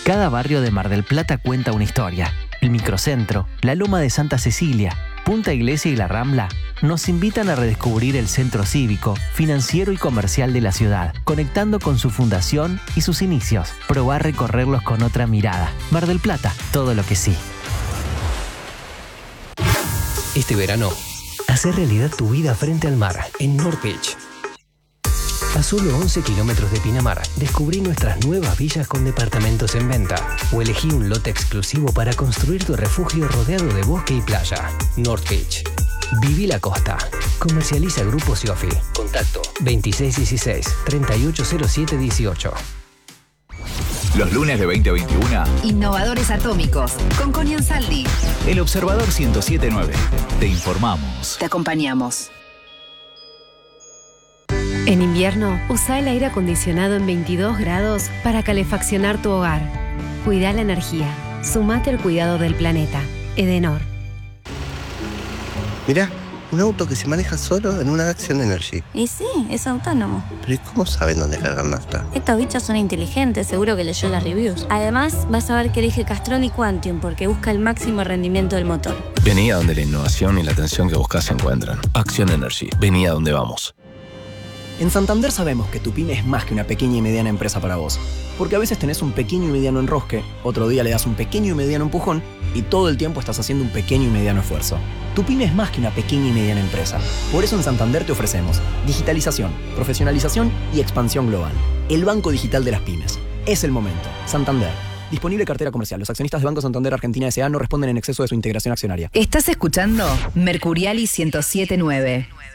Cada barrio de Mar del Plata cuenta una historia. El Microcentro, la Loma de Santa Cecilia, Punta Iglesia y La Rambla nos invitan a redescubrir el centro cívico, financiero y comercial de la ciudad, conectando con su fundación y sus inicios. Probá recorrerlos con otra mirada. Mar del Plata, todo lo que sí. Este verano, hacer realidad tu vida frente al mar en North Beach. A solo 11 kilómetros de Pinamar, descubrí nuestras nuevas villas con departamentos en venta o elegí un lote exclusivo para construir tu refugio rodeado de bosque y playa. North Beach. Viví la costa. Comercializa Grupo Siofi. Contacto 2616-380718. Los lunes de 2021. Innovadores Atómicos con Connie Ansaldi. El Observador 107.9. Te informamos. Te acompañamos. En invierno, usa el aire acondicionado en 22 grados para calefaccionar tu hogar. Cuida la energía. Sumate al cuidado del planeta. Edenor. Mirá, un auto que se maneja solo en una Action Energy. Y sí, es autónomo. Pero ¿y cómo saben dónde cargar nafta? Estos bichos son inteligentes, seguro que leyó las reviews. Además, vas a ver que elige Castrol y Quantium porque busca el máximo rendimiento del motor. Vení a donde la innovación y la atención que buscas se encuentran. Action Energy. Vení a donde vamos. En Santander sabemos que tu pyme es más que una pequeña y mediana empresa para vos. Porque a veces tenés un pequeño y mediano enrosque, otro día le das un pequeño y mediano empujón y todo el tiempo estás haciendo un pequeño y mediano esfuerzo. Tu pyme es más que una pequeña y mediana empresa. Por eso en Santander te ofrecemos digitalización, profesionalización y expansión global. El banco digital de las pymes. Es el momento. Santander. Disponible cartera comercial. Los accionistas de Banco Santander Argentina S.A. no responden en exceso de su integración accionaria. Estás escuchando Mercuriali 107.9.